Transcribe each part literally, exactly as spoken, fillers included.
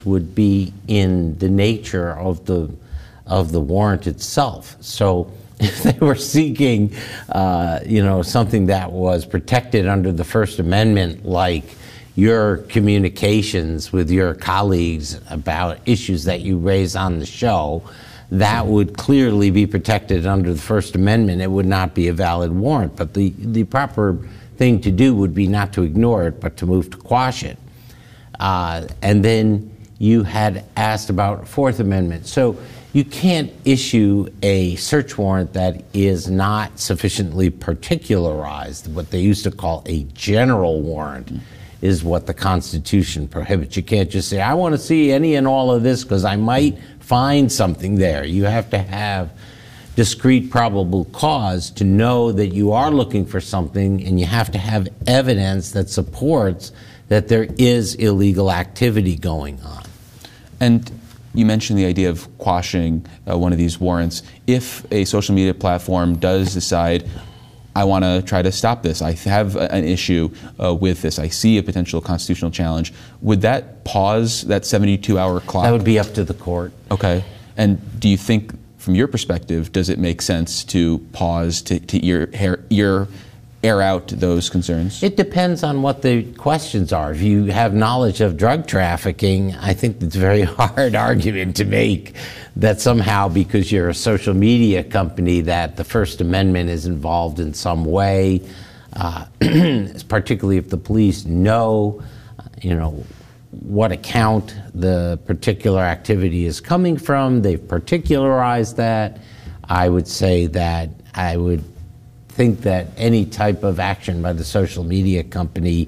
would be in the nature of the of the warrant itself. So if they were seeking, uh, you know, something that was protected under the First Amendment, like your communications with your colleagues about issues that you raise on the show, that would clearly be protected under the First Amendment. It would not be a valid warrant. But the, the proper thing to do would be not to ignore it, but to move to quash it. Uh, and then you had asked about Fourth Amendment. So you can't issue a search warrant that is not sufficiently particularized. What they used to call a general warrant is what the Constitution prohibits. You can't just say, I want to see any and all of this because I might find something there. You have to have discrete probable cause to know that you are looking for something, and you have to have evidence that supports that there is illegal activity going on. And you mentioned the idea of quashing uh, one of these warrants. If a social media platform does decide, I want to try to stop this, I have a, an issue uh, with this, I see a potential constitutional challenge, would that pause that seventy-two hour clock? That would be up to the court. Okay. And do you think, from your perspective, does it make sense to pause to, to ear, ear, ear, air out those concerns? It depends on what the questions are. If you have knowledge of drug trafficking, I think it's a very hard argument to make that somehow because you're a social media company that the First Amendment is involved in some way, uh, particularly if the police know, you know, what account the particular activity is coming from. They've particularized that. I would say that I would think that any type of action by the social media company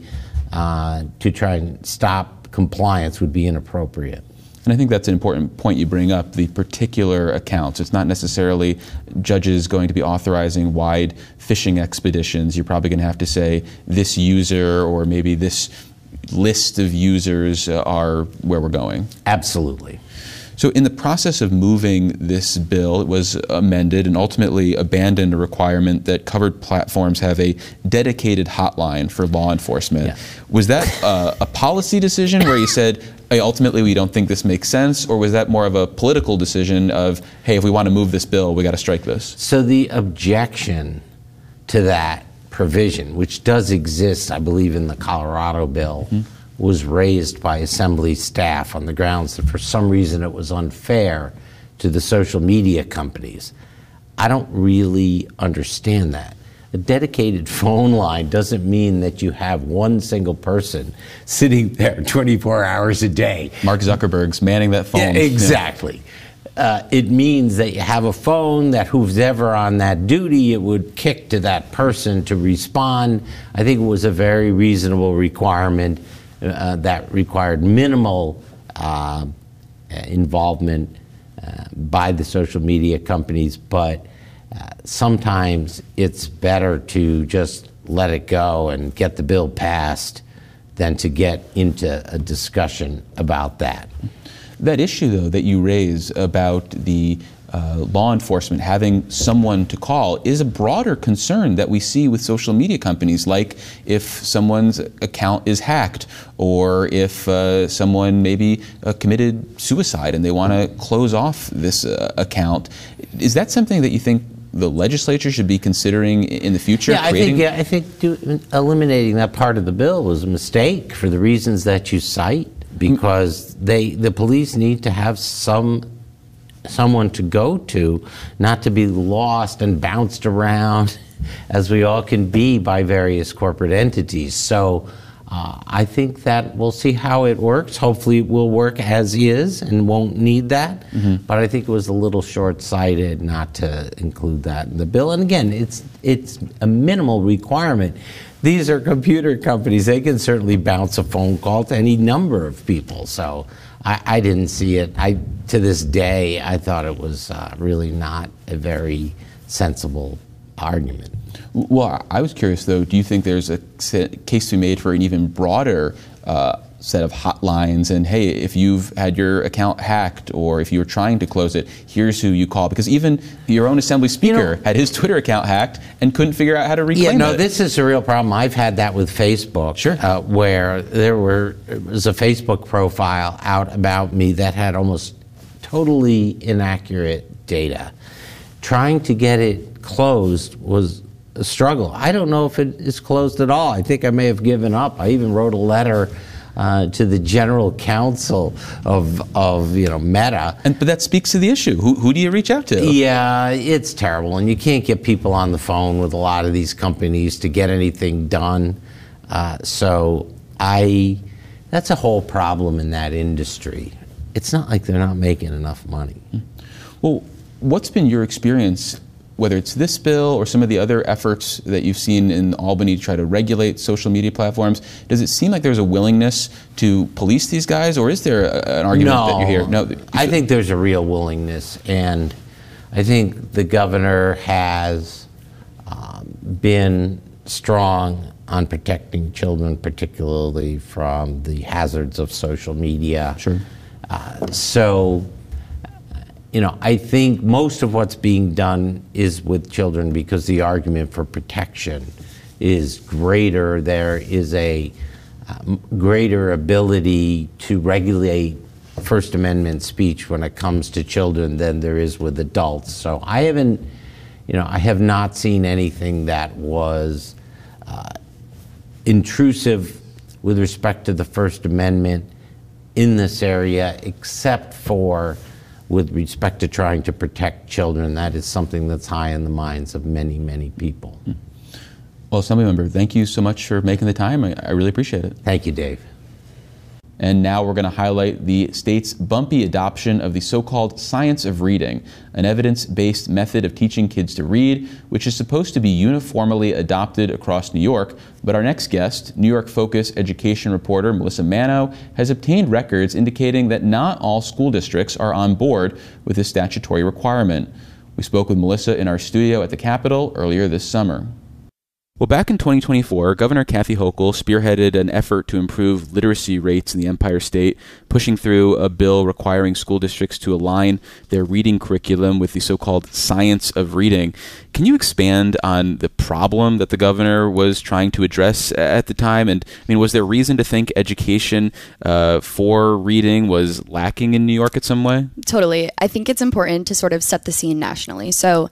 uh, to try and stop compliance would be inappropriate. And I think that's an important point you bring up, the particular accounts. It's not necessarily judges going to be authorizing wide fishing expeditions. You're probably going to have to say this user or maybe this list of users uh, are where we're going. Absolutely. So in the process of moving this bill, it was amended and ultimately abandoned a requirement that covered platforms have a dedicated hotline for law enforcement. Yeah. Was that uh, a policy decision where you said, hey, ultimately we don't think this makes sense, or was that more of a political decision of, hey, if we want to move this bill, we got to strike this? So the objection to that provision, which does exist, I believe, in the Colorado bill, mm-hmm. was raised by Assembly staff on the grounds that for some reason it was unfair to the social media companies. I don't really understand that. A dedicated phone line doesn't mean that you have one single person sitting there twenty-four hours a day. Mark Zuckerberg's manning that phone. Yeah, exactly. Yeah. Uh, it means that you have a phone that who's ever on that duty, it would kick to that person to respond. I think it was a very reasonable requirement. Uh, that required minimal uh, involvement uh, by the social media companies, but uh, sometimes it's better to just let it go and get the bill passed than to get into a discussion about that. That issue, though, that you raise about the Uh, law enforcement having someone to call is a broader concern that we see with social media companies, like if someone's account is hacked or if uh, someone maybe uh, committed suicide and they want to close off this uh, account. Is that something that you think the legislature should be considering in the future? Yeah, I think, yeah, I think do, eliminating that part of the bill was a mistake for the reasons that you cite, because they the police need to have some someone to go to, not to be lost and bounced around as we all can be by various corporate entities. So uh, I think that we'll see how it works. Hopefully it will work as is and won't need that. Mm-hmm. But I think it was a little short-sighted not to include that in the bill. And again, it's it's a minimal requirement. These are computer companies. They can certainly bounce a phone call to any number of people. So I, I didn't see it. I, to this day, I thought it was uh, really not a very sensible argument. Well, I was curious, though, do you think there's a case to be made for an even broader uh, set of hotlines and, hey, if you've had your account hacked or if you're trying to close it, here's who you call. Because even your own Assembly Speaker you know, had his Twitter account hacked and couldn't figure out how to reclaim it. Yeah, no, it. this is a real problem. I've had that with Facebook, sure. uh, where there were it was a Facebook profile out about me that had almost totally inaccurate data. Trying to get it closed was a struggle. I don't know if it is closed at all. I think I may have given up. I even wrote a letter uh, to the general counsel of, of you know, Meta. And but that speaks to the issue. Who, who do you reach out to? Yeah, it's terrible, and you can't get people on the phone with a lot of these companies to get anything done. Uh, so I, that's a whole problem in that industry. It's not like they're not making enough money. Well, what's been your experience, whether it's this bill or some of the other efforts that you've seen in Albany to try to regulate social media platforms? Does it seem like there's a willingness to police these guys, or is there a, an argument no, that you hear? No, I think there's a real willingness, and I think the governor has um, been strong on protecting children, particularly from the hazards of social media. Sure. Uh, so, you know, I think most of what's being done is with children because the argument for protection is greater. There is a um, greater ability to regulate First Amendment speech when it comes to children than there is with adults. So I haven't, you know, I have not seen anything that was uh, intrusive with respect to the First Amendment in this area, except for with respect to trying to protect children. That is something that's high in the minds of many, many people. Well, Assemblymember, thank you so much for making the time. I, I really appreciate it. Thank you, Dave. And now we're going to highlight the state's bumpy adoption of the so-called science of reading, an evidence-based method of teaching kids to read, which is supposed to be uniformly adopted across New York. But our next guest, New York Focus education reporter Melissa Mano, has obtained records indicating that not all school districts are on board with this statutory requirement. We spoke with Melissa in our studio at the Capitol earlier this summer. Well, back in twenty twenty-four, Governor Kathy Hochul spearheaded an effort to improve literacy rates in the Empire State, pushing through a bill requiring school districts to align their reading curriculum with the so-called science of reading. Can you expand on the problem that the governor was trying to address at the time? And I mean, was there reason to think education uh, for reading was lacking in New York in some way? Totally. I think it's important to sort of set the scene nationally. So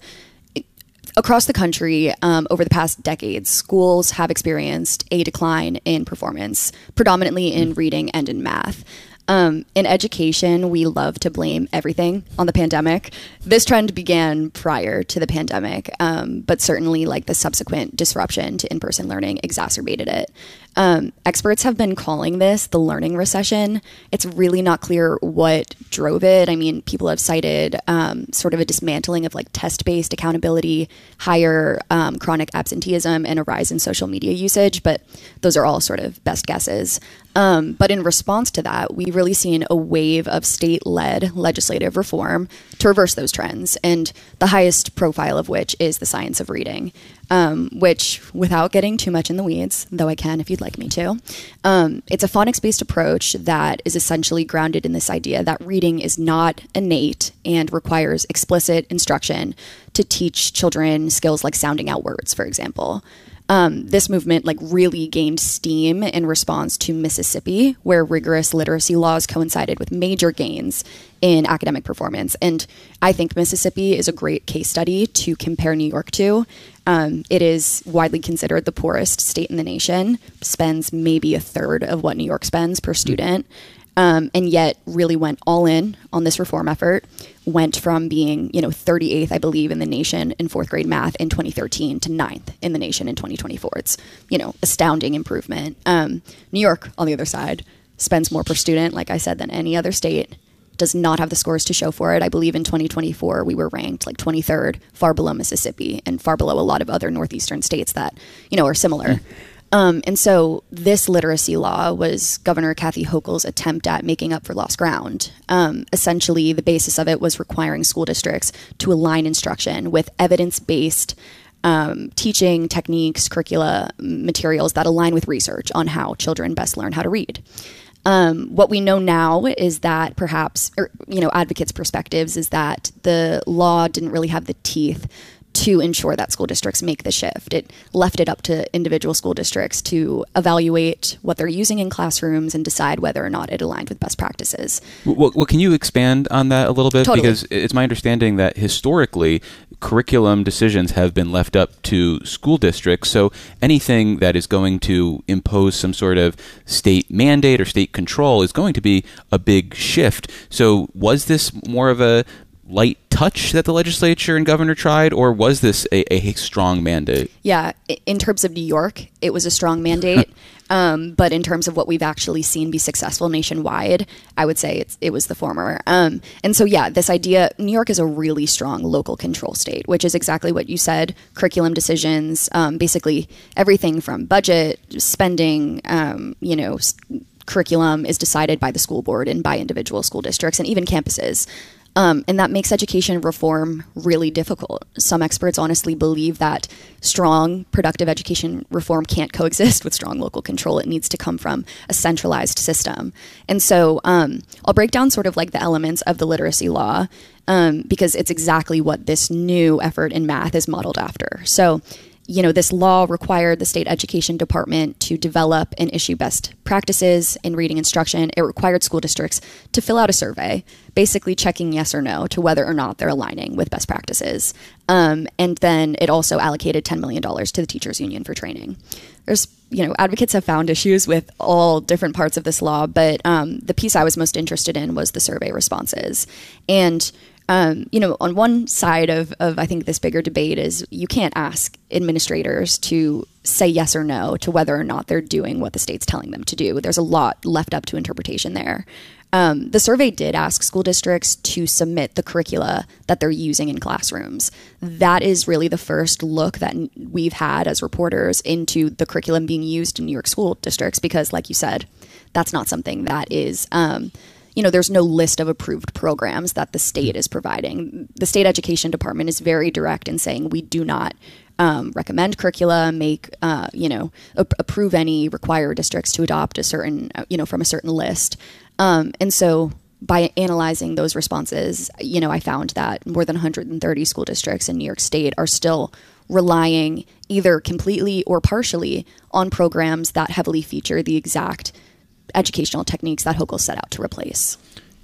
across the country, um, over the past decades, schools have experienced a decline in performance, predominantly in reading and in math. Um, in education, we love to blame everything on the pandemic. This trend began prior to the pandemic, um, but certainly like the subsequent disruption to in-person learning exacerbated it. Um, experts have been calling this the learning recession. It's really not clear what drove it. I mean, people have cited um, sort of a dismantling of like test-based accountability, higher um, chronic absenteeism, and a rise in social media usage, but those are all sort of best guesses. Um, but in response to that, we've really seen a wave of state-led legislative reform to reverse those trends, and the highest profile of which is the science of reading, um, which, without getting too much in the weeds, though I can if you'd like me to, um, it's a phonics-based approach that is essentially grounded in this idea that reading is not innate and requires explicit instruction to teach children skills like sounding out words, for example. Um, this movement like really gained steam in response to Mississippi, where rigorous literacy laws coincided with major gains in academic performance. And I think Mississippi is a great case study to compare New York to. Um, it is widely considered the poorest state in the nation, spends maybe a third of what New York spends per student, um, and yet really went all in on this reform effort. Went from being, you know, thirty-eighth, I believe, in the nation in fourth grade math in twenty thirteen to ninth in the nation in twenty twenty-four. It's, you know, astounding improvement. Um, New York, on the other side, spends more per student, like I said, than any other state. Does not have the scores to show for it. I believe in twenty twenty-four, we were ranked like twenty-third, far below Mississippi and far below a lot of other northeastern states that, you know, are similar. Mm. Um, and so this literacy law was Governor Kathy Hochul's attempt at making up for lost ground. Um, essentially, the basis of it was requiring school districts to align instruction with evidence-based um, teaching techniques, curricula, materials that align with research on how children best learn how to read. Um, what we know now is that perhaps, or, you know, advocates' perspectives is that the law didn't really have the teeth to ensure that school districts make the shift. It left it up to individual school districts to evaluate what they're using in classrooms and decide whether or not it aligned with best practices. Well, well can you expand on that a little bit? Totally. Because it's my understanding that historically, curriculum decisions have been left up to school districts. So anything that is going to impose some sort of state mandate or state control is going to be a big shift. So was this more of a light touch that the legislature and governor tried, or was this a, a strong mandate? Yeah, in terms of New York, it was a strong mandate. um, but in terms of what we've actually seen be successful nationwide, I would say it's, it was the former. Um, and so, yeah, this idea, New York is a really strong local control state, which is exactly what you said. Curriculum decisions, um, basically everything from budget, spending, um, you know, s- curriculum is decided by the school board and by individual school districts and even campuses. Um, and that makes education reform really difficult. Some experts honestly believe that strong, productive education reform can't coexist with strong local control. It needs to come from a centralized system. And so um, I'll break down sort of like the elements of the literacy law um, because it's exactly what this new effort in math is modeled after. So, you know, this law required the state education department to develop and issue best practices in reading instruction. It required school districts to fill out a survey, basically checking yes or no to whether or not they're aligning with best practices. Um, and then it also allocated ten million dollars to the teachers union for training. There's, you know, advocates have found issues with all different parts of this law, but um, the piece I was most interested in was the survey responses. And Um, you know, on one side of, of, I think, this bigger debate is you can't ask administrators to say yes or no to whether or not they're doing what the state's telling them to do. There's a lot left up to interpretation there. Um, the survey did ask school districts to submit the curricula that they're using in classrooms. That is really the first look that we've had as reporters into the curriculum being used in New York school districts because, like you said, that's not something that is... Um, You know, there's no list of approved programs that the state is providing. The state education department is very direct in saying we do not um, recommend curricula, make, uh, you know, ap- approve any, require districts to adopt a certain, uh, you know, from a certain list. Um, and so by analyzing those responses, you know, I found that more than one hundred thirty school districts in New York State are still relying either completely or partially on programs that heavily feature the exact educational techniques that Hochul set out to replace.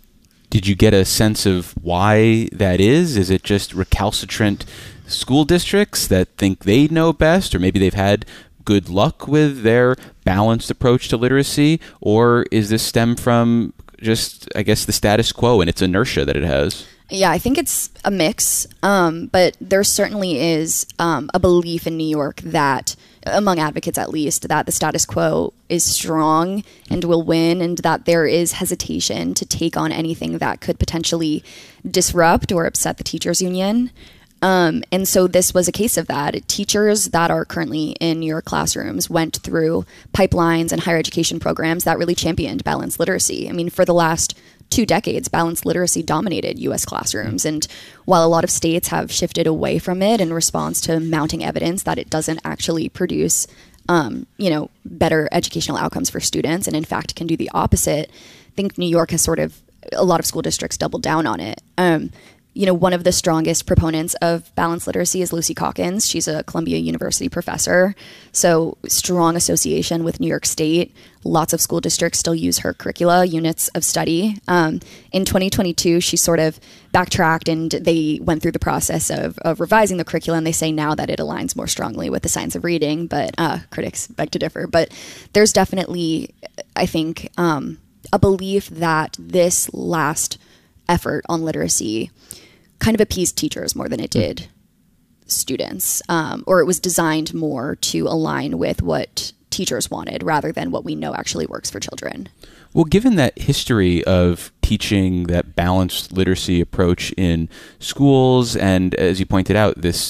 Did you get a sense of why that is? Is it just recalcitrant school districts that think they know best, or maybe they've had good luck with their balanced approach to literacy, or is this stem from just, I guess, the status quo and its inertia that it has? Yeah, I think it's a mix, um, but there certainly is um, a belief in New York that, among advocates at least, that the status quo is strong and will win, and that there is hesitation to take on anything that could potentially disrupt or upset the teachers union. Um, and so this was a case of that. Teachers that are currently in New York classrooms went through pipelines and higher education programs that really championed balanced literacy. I mean, for the last two decades, balanced literacy dominated U S classrooms. And while a lot of states have shifted away from it in response to mounting evidence that it doesn't actually produce, um, you know, better educational outcomes for students, and in fact can do the opposite, I think New York has sort of, a lot of school districts doubled down on it. Um, You know, one of the strongest proponents of balanced literacy is Lucy Calkins. She's a Columbia University professor. So strong association with New York State. Lots of school districts still use her curricula, units of study. Um, in twenty twenty-two, she sort of backtracked and they went through the process of, of revising the curriculum. They say now that it aligns more strongly with the science of reading, but uh, critics beg to differ. But there's definitely, I think, um, a belief that this last effort on literacy kind of appeased teachers more than it did students, um, or it was designed more to align with what teachers wanted rather than what we know actually works for children. Well, given that history of teaching that balanced literacy approach in schools, and as you pointed out, this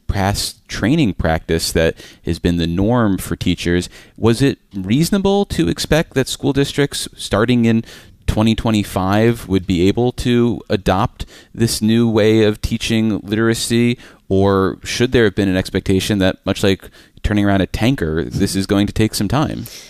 past training practice that has been the norm for teachers, was it reasonable to expect that school districts starting in twenty twenty-five would be able to adopt this new way of teaching literacy, or should there have been an expectation that, much like turning around a tanker, this is going to take some time?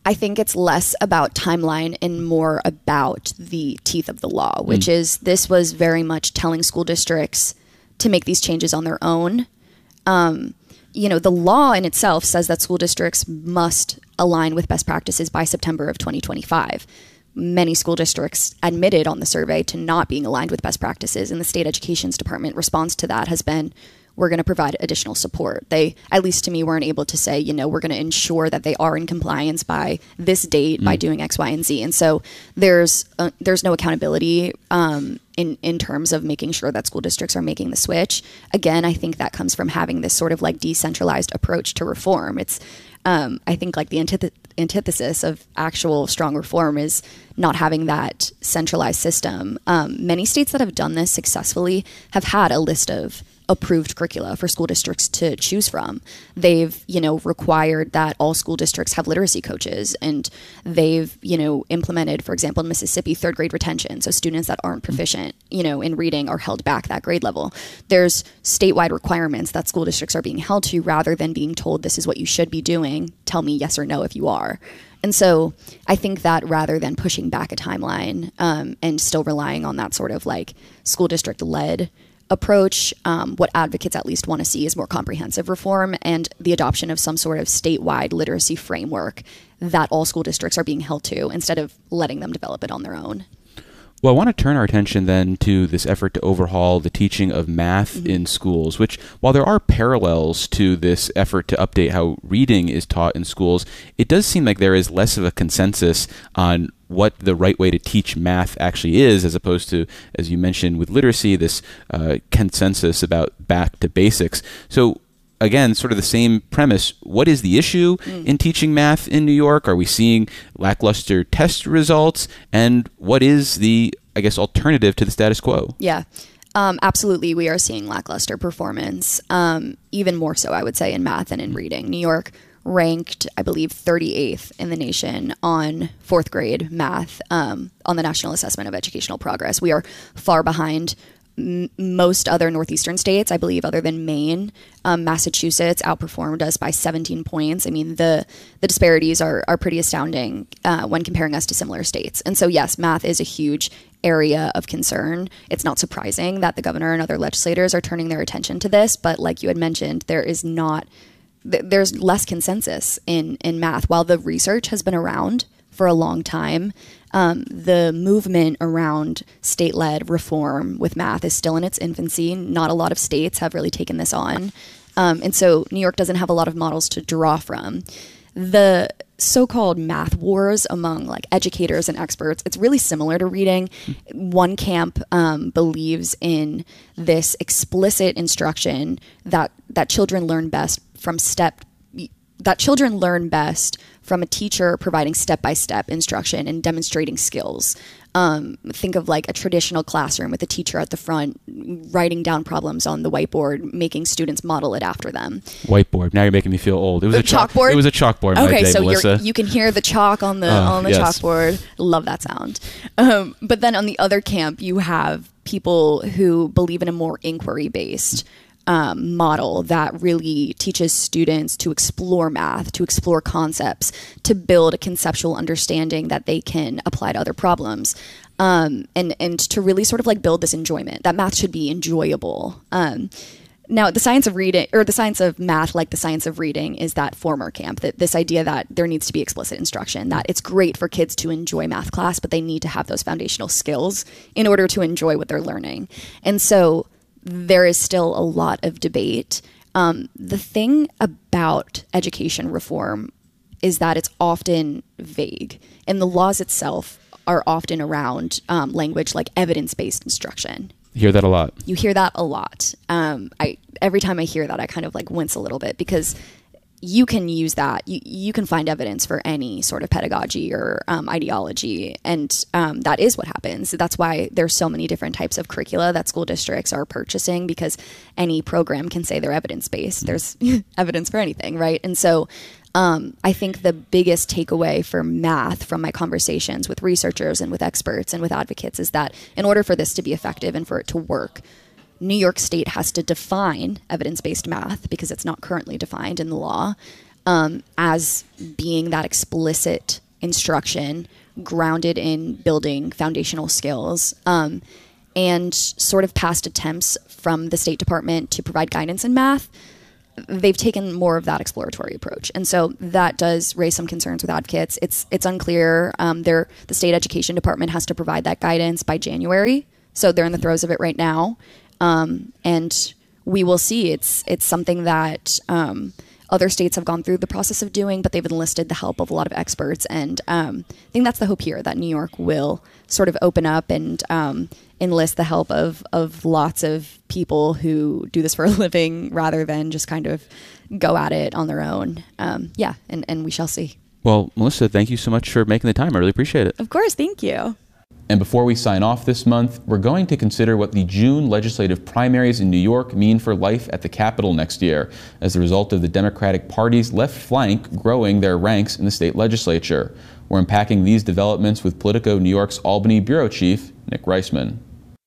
I think it's less about timeline and more about the teeth of the law, which mm. is this was very much telling school districts to make these changes on their own. Um, you know, the law in itself says that school districts must align with best practices by September of twenty twenty-five. Many school districts admitted on the survey to not being aligned with best practices, and the state education's department response to that has been, we're going to provide additional support. They, at least to me, weren't able to say, you know, we're going to ensure that they are in compliance by this date mm. by doing X, Y, and Z. And so there's uh, there's no accountability um, in, in terms of making sure that school districts are making the switch. Again, I think that comes from having this sort of like decentralized approach to reform. It's, um, I think, like the antith- antithesis of actual strong reform is not having that centralized system. Um, many states that have done this successfully have had a list of approved curricula for school districts to choose from. They've, you know, required that all school districts have literacy coaches, and they've, you know, implemented, for example, in Mississippi, third grade retention. So students that aren't proficient, you know, in reading are held back that grade level. There's statewide requirements that school districts are being held to rather than being told this is what you should be doing. Tell me yes or no if you are. And so I think that rather than pushing back a timeline um, and still relying on that sort of like school district led approach, um, what advocates at least want to see is more comprehensive reform and the adoption of some sort of statewide literacy framework that all school districts are being held to instead of letting them develop it on their own. Well, I want to turn our attention then to this effort to overhaul the teaching of math mm-hmm. in schools, which, while there are parallels to this effort to update how reading is taught in schools, it does seem like there is less of a consensus on what the right way to teach math actually is, as opposed to, as you mentioned, with literacy, this uh, consensus about back to basics. So again, sort of the same premise. What is the issue mm. in teaching math in New York? Are we seeing lackluster test results? And what is the, I guess, alternative to the status quo? Yeah, um, absolutely. We are seeing lackluster performance, um, even more so, I would say, in math and in reading. New York ranked, I believe, thirty-eighth in the nation on fourth grade math um, on the National Assessment of Educational Progress. We are far behind m- most other northeastern states, I believe, other than Maine. Um, Massachusetts outperformed us by seventeen points. I mean, the the disparities are are pretty astounding uh, when comparing us to similar states. And so, yes, math is a huge area of concern. It's not surprising that the governor and other legislators are turning their attention to this, but like you had mentioned, there is not there's less consensus in, in math. While the research has been around for a long time, um, the movement around state-led reform with math is still in its infancy. Not a lot of states have really taken this on. Um, and so New York doesn't have a lot of models to draw from. The so-called math wars among like educators and experts, it's really similar to reading. One camp um, believes in this explicit instruction that that children learn best from step that children learn best from a teacher providing step-by-step instruction and demonstrating skills. Um, think of like a traditional classroom with a teacher at the front writing down problems on the whiteboard, making students model it after them. Whiteboard. Now you're making me feel old. It was a a chalk, chalkboard. It was a chalkboard. Okay, my day, so Melissa. You're, you can hear the chalk on the uh, on the yes. chalkboard. Love that sound. Um, but then on the other camp, you have people who believe in a more inquiry-based Um, model that really teaches students to explore math, to explore concepts, to build a conceptual understanding that they can apply to other problems, um, and and to really sort of like build this enjoyment that math should be enjoyable. Um, now, the science of reading, or the science of math, like the science of reading, is that former camp. That this idea that there needs to be explicit instruction. That it's great for kids to enjoy math class, but they need to have those foundational skills in order to enjoy what they're learning. And so there is still a lot of debate. Um, the thing about education reform is that it's often vague, and the laws itself are often around um, language like evidence-based instruction. You hear that a lot. You hear that a lot. Um, I every time I hear that, I kind of like wince a little bit, because you can use that. You, you can find evidence for any sort of pedagogy or um, ideology. And um, that is what happens. That's why there's so many different types of curricula that school districts are purchasing, because any program can say they're evidence-based. Mm-hmm. There's evidence for anything, right? And so um, I think the biggest takeaway for math from my conversations with researchers and with experts and with advocates is that in order for this to be effective and for it to work, New York State has to define evidence-based math, because it's not currently defined in the law, um, as being that explicit instruction grounded in building foundational skills, um, and sort of past attempts from the State Department to provide guidance in math, they've taken more of that exploratory approach. And so that does raise some concerns with advocates. It's it's unclear. Um, they're, the State Education Department has to provide that guidance by January. So they're in the throes of it right now. Um, and we will see. It's, it's something that um, other states have gone through the process of doing, but they've enlisted the help of a lot of experts. And um, I think that's the hope here, that New York will sort of open up and um, enlist the help of, of lots of people who do this for a living rather than just kind of go at it on their own. Um, yeah, and, and we shall see. Well, Melissa, thank you so much for making the time. I really appreciate it. Of course, thank you. And before we sign off this month, we're going to consider what the June legislative primaries in New York mean for life at the Capitol next year, as a result of the Democratic Party's left flank growing their ranks in the state legislature. We're unpacking these developments with Politico New York's Albany bureau chief, Nick Reisman.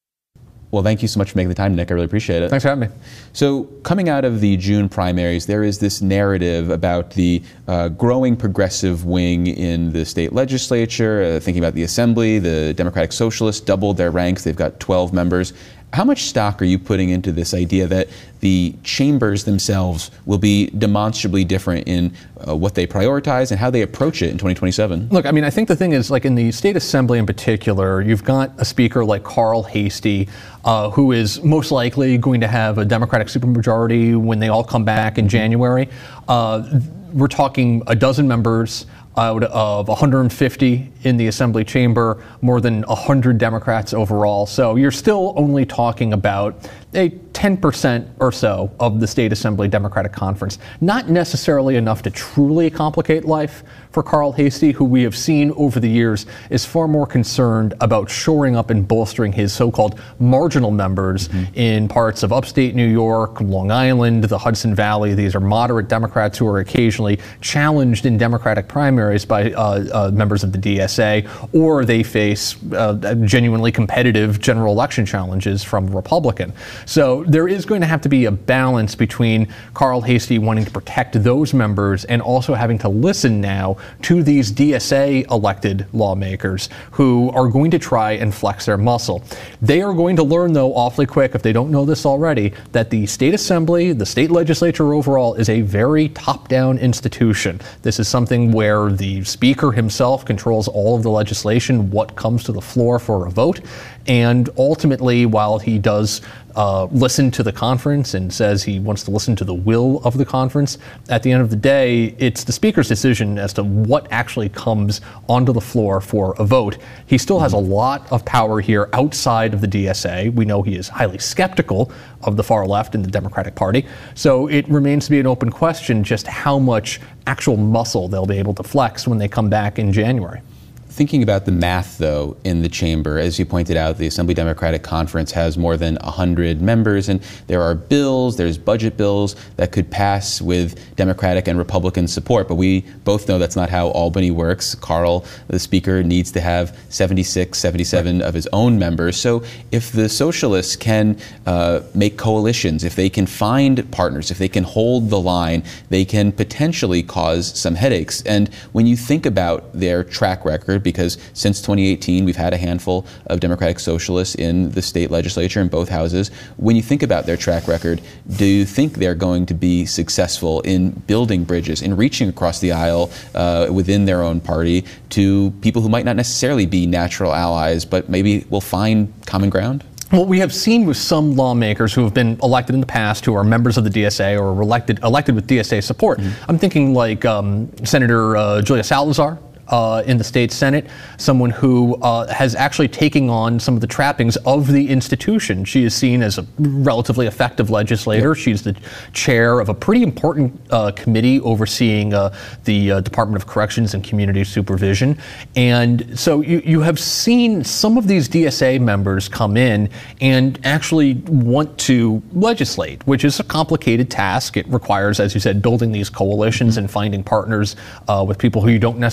Well, thank you so much for making the time, Nick. I really appreciate it. Thanks for having me. So, coming out of the June primaries, there is this narrative about the uh, growing progressive wing in the state legislature, uh, thinking about the Assembly. The Democratic Socialists doubled their ranks. They've got twelve members. How much stock are you putting into this idea that the chambers themselves will be demonstrably different in uh, what they prioritize and how they approach it in twenty twenty-seven? Look, I mean, I think the thing is, like in the state assembly in particular, you've got a speaker like Carl Heastie, uh, who is most likely going to have a Democratic supermajority when they all come back in January. Uh, we're talking a dozen members out of one hundred fifty in the assembly chamber, more than one hundred Democrats overall. So you're still only talking about a ten percent or so of the state assembly Democratic conference. Not necessarily enough to truly complicate life for Carl Heastie, who we have seen over the years is far more concerned about shoring up and bolstering his so-called marginal members mm-hmm. in parts of upstate New York, Long Island, the Hudson Valley. These are moderate Democrats who are occasionally challenged in Democratic primaries by uh, uh, members of the D S A, or they face uh, genuinely competitive general election challenges from a Republican. So there is going to have to be a balance between Carl Heastie wanting to protect those members and also having to listen now to these D S A elected lawmakers who are going to try and flex their muscle. They are going to learn, though, awfully quick, if they don't know this already, that the state assembly, the state legislature overall, is a very top-down institution. This is something where the speaker himself controls all of the legislation, what comes to the floor for a vote. And ultimately, while he does uh, listen to the conference and says he wants to listen to the will of the conference, at the end of the day, it's the speaker's decision as to what actually comes onto the floor for a vote. He still has a lot of power here outside of the D S A. We know he is highly skeptical of the far left in the Democratic Party. So it remains to be an open question just how much actual muscle they'll be able to flex when they come back in January. Thinking about the math, though, in the chamber, as you pointed out, the Assembly Democratic Conference has more than one hundred members, and there are bills, there's budget bills that could pass with Democratic and Republican support. But we both know that's not how Albany works. Carl, the Speaker, needs to have seventy-six, seventy-seven of his own members. So if the socialists can uh, make coalitions, if they can find partners, if they can hold the line, they can potentially cause some headaches. And when you think about their track record, because since twenty eighteen, we've had a handful of Democratic Socialists in the state legislature in both houses. When you think about their track record, do you think they're going to be successful in building bridges, in reaching across the aisle uh, within their own party to people who might not necessarily be natural allies, but maybe will find common ground? What we have seen with some lawmakers who have been elected in the past, who are members of the D S A or were elected, elected with D S A support, mm-hmm. I'm thinking like um, Senator uh, Julia Salazar, Uh, in the state Senate, someone who uh, has actually taken on some of the trappings of the institution. She is seen as a relatively effective legislator. Yep. She's the chair of a pretty important uh, committee overseeing uh, the uh, Department of Corrections and Community Supervision. And so you, you have seen some of these D S A members come in and actually want to legislate, which is a complicated task. It requires, as you said, building these coalitions and finding partners uh, with people who you don't necessarily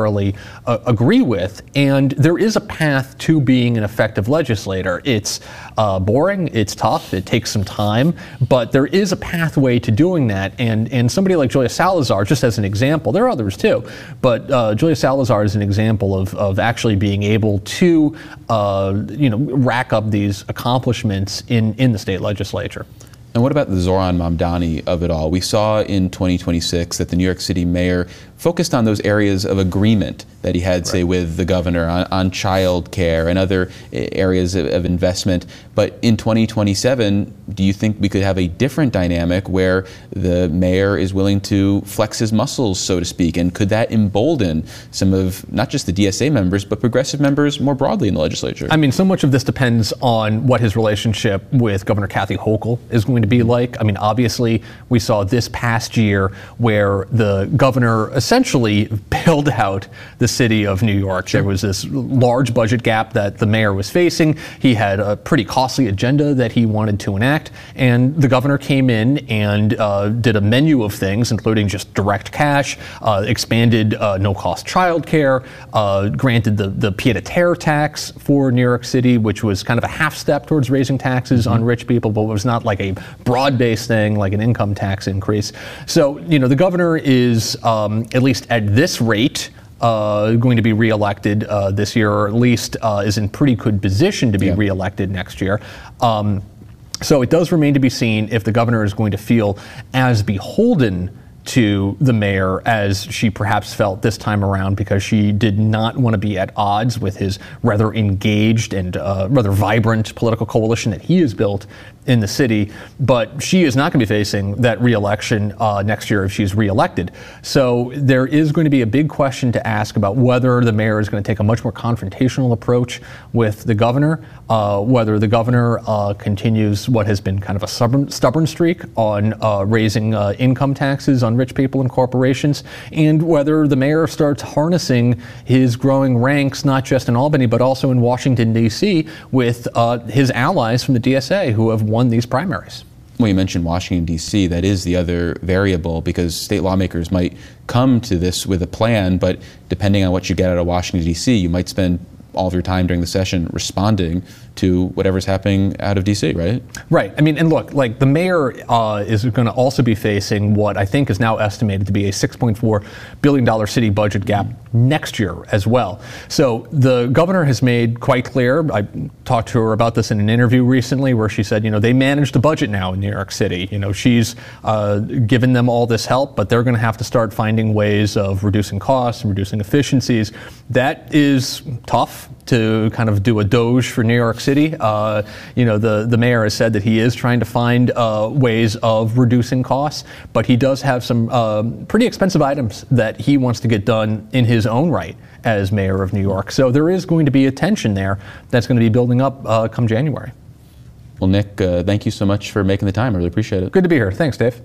necessarily uh, agree with. And there is a path to being an effective legislator. It's uh, boring, it's tough, it takes some time, but there is a pathway to doing that. And, and somebody like Julia Salazar, just as an example, there are others too, but uh, Julia Salazar is an example of, of actually being able to uh, you know, rack up these accomplishments in, in the state legislature. And what about the Zohran Mamdani of it all? We saw in twenty twenty-six that the New York City mayor focused on those areas of agreement that he had, right. say, with the governor on, on child care and other areas of, of investment. But in twenty twenty-seven, do you think we could have a different dynamic where the mayor is willing to flex his muscles, so to speak? And could that embolden some of not just the D S A members, but progressive members more broadly in the legislature? I mean, so much of this depends on what his relationship with Governor Kathy Hochul is going to be like. I mean, obviously, we saw this past year where the governor essentially bailed out the city of New York. Sure. There was this large budget gap that the mayor was facing. He had a pretty costly agenda that he wanted to enact, and the governor came in and uh, did a menu of things, including just direct cash, uh, expanded uh, no-cost child care, uh, granted the, the pied-à-terre tax for New York City, which was kind of a half step towards raising taxes mm-hmm. on rich people, but was not like a broad-based thing like an income tax increase. So, you know, the governor is, um, at least at this rate, uh, going to be reelected uh, this year, or at least uh, is in pretty good position to be yeah. reelected next year. Um, so it does remain to be seen if the governor is going to feel as beholden to the mayor as she perhaps felt this time around, because she did not want to be at odds with his rather engaged and uh, rather vibrant political coalition that he has built in the city. But she is not going to be facing that re-election uh, next year if she's re-elected. So there is going to be a big question to ask about whether the mayor is going to take a much more confrontational approach with the governor, uh, whether the governor uh, continues what has been kind of a stubborn, stubborn streak on uh, raising uh, income taxes on rich people and corporations, and whether the mayor starts harnessing his growing ranks, not just in Albany, but also in Washington, D C, with uh, his allies from the D S A who have won these primaries. Well, you mentioned Washington, D C. That is the other variable, because state lawmakers might come to this with a plan, but depending on what you get out of Washington, D C, you might spend all of your time during the session responding to whatever's happening out of D C, right? Right. I mean, and look, like the mayor uh, is going to also be facing what I think is now estimated to be a six point four billion dollars city budget gap next year as well. So the governor has made quite clear, I talked to her about this in an interview recently, where she said, you know, they manage the budget now in New York City. You know, she's uh, given them all this help, but they're going to have to start finding ways of reducing costs and reducing efficiencies. That is tough to kind of do a doge for New York City. Uh, you know, the, the mayor has said that he is trying to find uh, ways of reducing costs, but he does have some uh, pretty expensive items that he wants to get done in his own right as mayor of New York. So there is going to be a tension there that's going to be building up uh, come January. Well, Nick, uh, thank you so much for making the time. I really appreciate it. Good to be here. Thanks, Dave.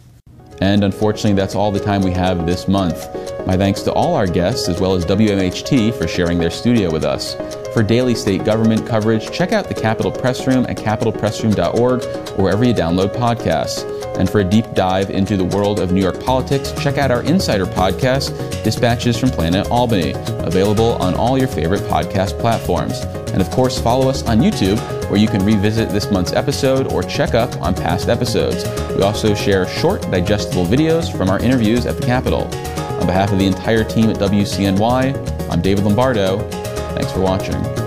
And unfortunately, that's all the time we have this month. My thanks to all our guests, as well as W M H T for sharing their studio with us. For daily state government coverage, check out the Capitol Press Room at capitol press room dot org or wherever you download podcasts. And for a deep dive into the world of New York politics, check out our Insider podcast, Dispatches from Planet Albany, available on all your favorite podcast platforms. And of course, follow us on YouTube, where you can revisit this month's episode or check up on past episodes. We also share short, digestible videos from our interviews at the Capitol. On behalf of the entire team at W C N Y, I'm David Lombardo. Thanks for watching.